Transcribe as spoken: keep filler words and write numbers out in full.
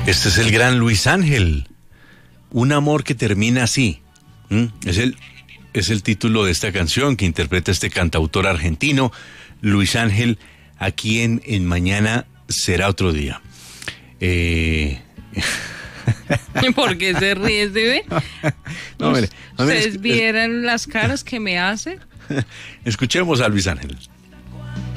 Este es el gran Luis Ángel. Un amor que termina así. ¿Mm? Es el, es el título de esta canción que interpreta este cantautor argentino, Luis Ángel, aquí en, en Mañana Será Otro Día. Eh... ¿Por qué se ríe, se ve? No, mire, no, mire, ¿Ustedes es, vieran las caras que me hace? Escuchemos a Luis Ángel.